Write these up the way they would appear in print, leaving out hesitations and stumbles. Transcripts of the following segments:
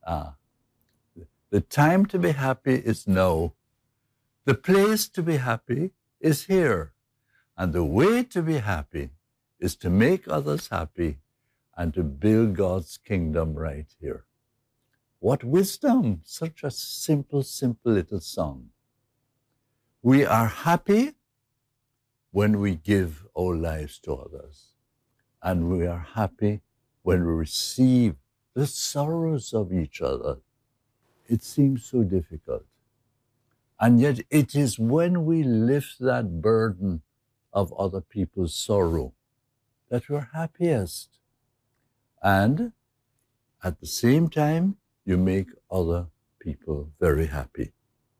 The time to be happy is now. The place to be happy is here. And the way to be happy is to make others happy and to build God's kingdom right here. What wisdom! Such a simple, simple little song. We are happy when we give our lives to others. And we are happy when we receive the sorrows of each other. It seems so difficult. And yet it is when we lift that burden of other people's sorrow that we're happiest. And at the same time, you make other people very happy.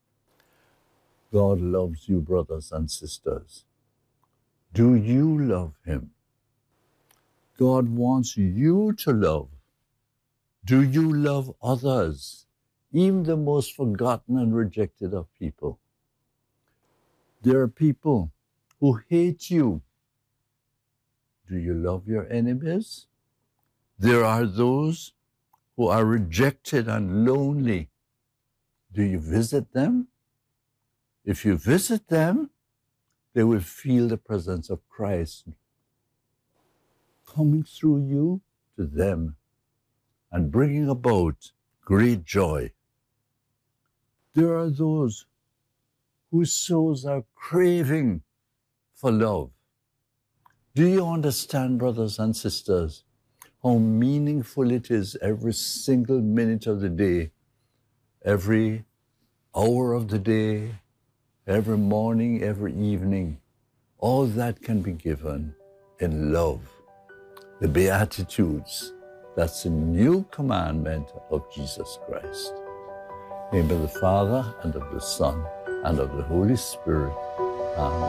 God loves you, brothers and sisters. Do you love him? God wants you to love. Do you love others, even the most forgotten and rejected of people? There are people who hate you. Do you love your enemies? There are those who are rejected and lonely. Do you visit them? If you visit them, they will feel the presence of Christ coming through you to them and bringing about great joy. There are those whose souls are craving for love. Do you understand, brothers and sisters, how meaningful it is every single minute of the day, every hour of the day, every morning, every evening? All that can be given in love. The Beatitudes, that's the new commandment of Jesus Christ. In the name of the Father, and of the Son, and of the Holy Spirit. Amen.